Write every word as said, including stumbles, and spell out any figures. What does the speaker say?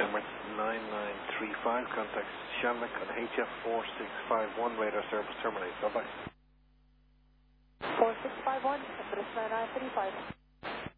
Emirates nine nine three five, contact Shamrock on H F four six five one, radar service terminate. Bye bye. four six five one, Emirates nine nine three five.